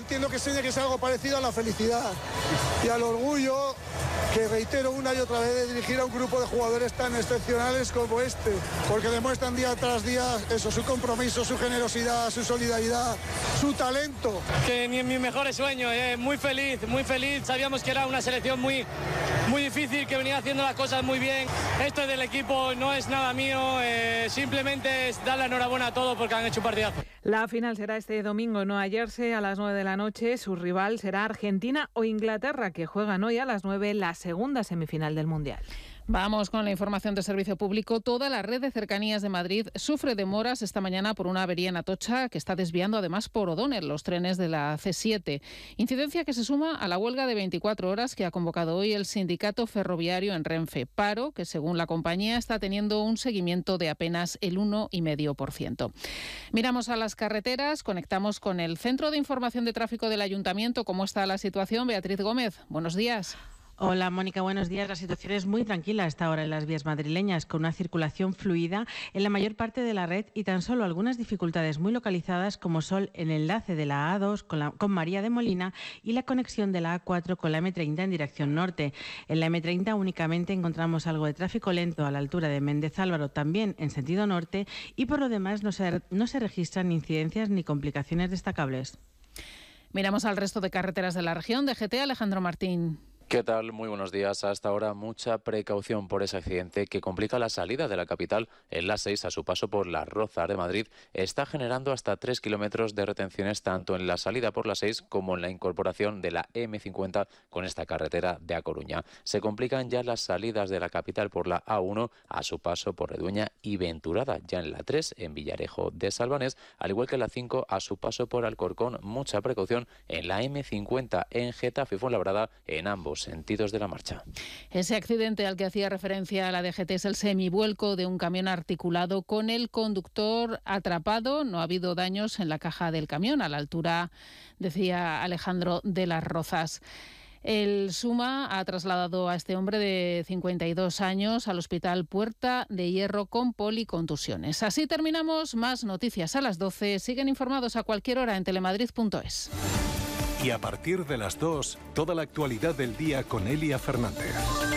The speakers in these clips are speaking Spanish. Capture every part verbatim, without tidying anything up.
entiendo que tiene que ser algo parecido a la felicidad y al orgullo que reitero una y otra vez de dirigir a un grupo de jugadores tan excepcionales como este, porque demuestran día tras día eso, su compromiso, su generosidad, su solidaridad, su talento. Que ni en mis mejores sueños, eh, muy feliz, muy feliz. Sabíamos que era una selección muy, muy difícil, que venía haciendo las cosas muy bien. Esto del equipo no es nada mío, eh, simplemente es dar la enhorabuena a todos porque han hecho un partidazo. La final será este domingo, no ayer, a las nueve de la noche. Su rival será Argentina o Inglaterra, que juegan hoy a las nueve la segunda semifinal del Mundial. Vamos con la información de servicio público. Toda la red de cercanías de Madrid sufre demoras esta mañana por una avería en Atocha que está desviando además por O'Donnell los trenes de la ce siete. Incidencia que se suma a la huelga de veinticuatro horas que ha convocado hoy el sindicato ferroviario en Renfe. Paro que, según la compañía, está teniendo un seguimiento de apenas el uno coma cinco por ciento. Miramos a las carreteras, conectamos con el Centro de Información de Tráfico del Ayuntamiento. ¿Cómo está la situación? Beatriz Gómez, buenos días. Hola Mónica, buenos días. La situación es muy tranquila a esta hora en las vías madrileñas, con una circulación fluida en la mayor parte de la red y tan solo algunas dificultades muy localizadas como son el enlace de la A dos con, la, con María de Molina y la conexión de la A cuatro con la eme treinta en dirección norte. En la eme treinta únicamente encontramos algo de tráfico lento a la altura de Méndez Álvaro, también en sentido norte, y por lo demás no se, no se registran incidencias ni complicaciones destacables. Miramos al resto de carreteras de la región. D G T, Alejandro Martín. ¿Qué tal? Muy buenos días. Hasta ahora mucha precaución por ese accidente que complica la salida de la capital en la seis a su paso por Las Rozas de Madrid. Está generando hasta tres kilómetros de retenciones tanto en la salida por la seis como en la incorporación de la eme cincuenta con esta carretera de A Coruña. Se complican ya las salidas de la capital por la A uno a su paso por Redueña y Venturada. Ya en la tres en Villarejo de Salvanés, al igual que la cinco a su paso por Alcorcón. Mucha precaución en la eme cincuenta en Getafe y Fuenlabrada en ambos sentidos de la marcha. Ese accidente al que hacía referencia la D G T es el semivuelco de un camión articulado con el conductor atrapado. No ha habido daños en la caja del camión, a la altura, decía Alejandro, de Las Rozas. El SUMA ha trasladado a este hombre de cincuenta y dos años al Hospital Puerta de Hierro con policontusiones. Así terminamos. Más noticias a las doce. Siguen informados a cualquier hora en telemadrid punto es. Y a partir de las dos, toda la actualidad del día con Elia Fernández.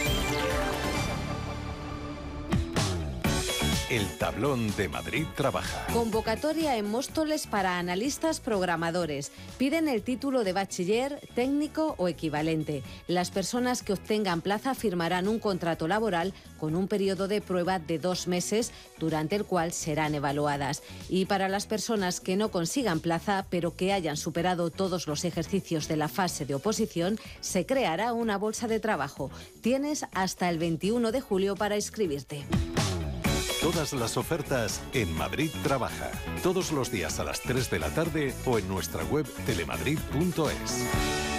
El tablón de Madrid trabaja. Convocatoria en Móstoles para analistas programadores. Piden el título de bachiller, técnico o equivalente. Las personas que obtengan plaza firmarán un contrato laboral con un periodo de prueba de dos meses, durante el cual serán evaluadas. Y para las personas que no consigan plaza, pero que hayan superado todos los ejercicios de la fase de oposición, se creará una bolsa de trabajo. Tienes hasta el veintiuno de julio para inscribirte. Todas las ofertas en Madrid Trabaja. Todos los días a las tres de la tarde o en nuestra web telemadrid punto es.